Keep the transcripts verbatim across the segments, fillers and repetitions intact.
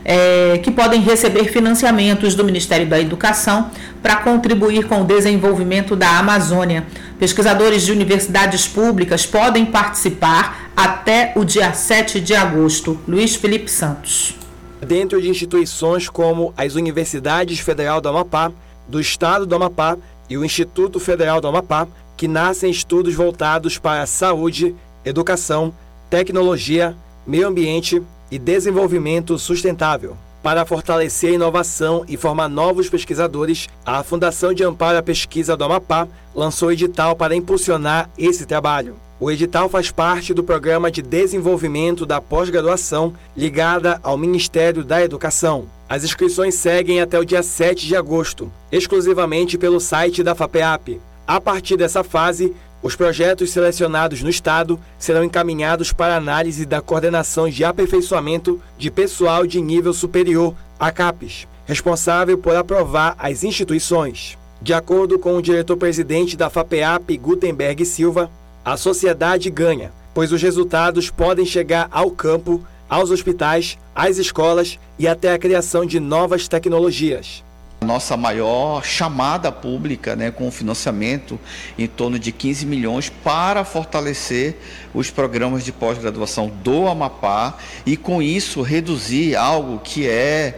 é, que podem receber financiamentos do Ministério da Educação para contribuir com o desenvolvimento da Amazônia. Pesquisadores de universidades públicas podem participar até o dia sete de agosto. Luiz Felipe Santos. Dentro de instituições como as Universidades Federal do Amapá, do Estado do Amapá e o Instituto Federal do Amapá, que nascem estudos voltados para a saúde, educação, tecnologia, meio ambiente e desenvolvimento sustentável. Para fortalecer a inovação e formar novos pesquisadores, a Fundação de Amparo à Pesquisa do Amapá lançou edital para impulsionar esse trabalho. O edital faz parte do Programa de Desenvolvimento da Pós-Graduação ligada ao Ministério da Educação. As inscrições seguem até o dia sete de agosto, exclusivamente pelo site da FAPEAP. A partir dessa fase, os projetos selecionados no Estado serão encaminhados para análise da Coordenação de Aperfeiçoamento de Pessoal de Nível Superior, a CAPES, responsável por aprovar as instituições. De acordo com o diretor-presidente da FAPEAP, Gutenberg Silva, a sociedade ganha, pois os resultados podem chegar ao campo, aos hospitais, às escolas e até a criação de novas tecnologias. Nossa maior chamada pública, né, com financiamento em torno de quinze milhões para fortalecer os programas de pós-graduação do Amapá e com isso reduzir algo que é,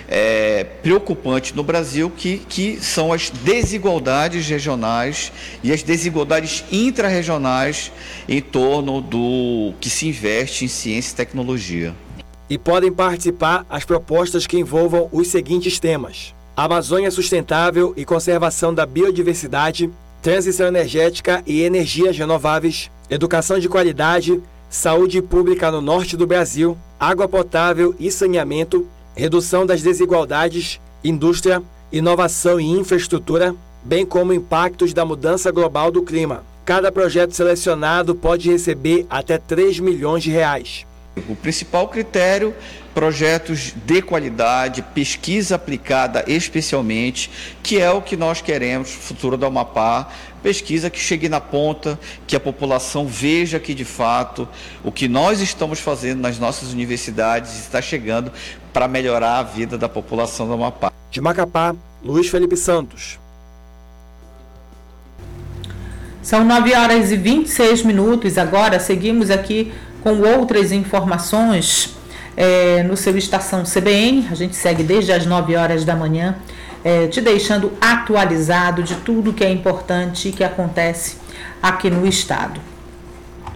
é preocupante no Brasil, que, que são as desigualdades regionais e as desigualdades intra-regionais em torno do que se investe em ciência e tecnologia. E podem participar as propostas que envolvam os seguintes temas: Amazônia sustentável e conservação da biodiversidade, transição energética e energias renováveis, educação de qualidade, saúde pública no norte do Brasil, água potável e saneamento, redução das desigualdades, indústria, inovação e infraestrutura, bem como impactos da mudança global do clima. Cada projeto selecionado pode receber até três milhões de reais. O principal critério, projetos de qualidade, pesquisa aplicada especialmente, que é o que nós queremos, futuro do Amapá, pesquisa que chegue na ponta, que a população veja que de fato o que nós estamos fazendo nas nossas universidades está chegando para melhorar a vida da população do Amapá. De Macapá, Luiz Felipe Santos. São nove horas e vinte e seis minutos, agora seguimos aqui com outras informações é, no seu Estação C B N. A gente segue desde as nove horas da manhã, é, te deixando atualizado de tudo que é importante e que acontece aqui no estado.